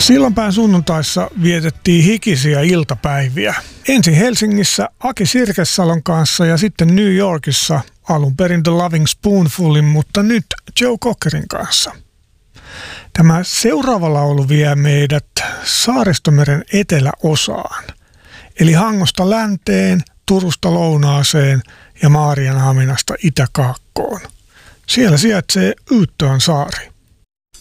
Sillanpään sunnuntaissa vietettiin hikisiä iltapäiviä. Ensin Helsingissä Aki Sirkessalon kanssa ja sitten New Yorkissa alun perin The Loving Spoonfulin, mutta nyt Joe Cockerin kanssa. Tämä seuraava laulu vie meidät Saaristomeren eteläosaan, eli Hangosta länteen, Turusta lounaaseen ja Maarianhaminasta itäkaakkoon. Siellä sijaitsee Uuttöön saari.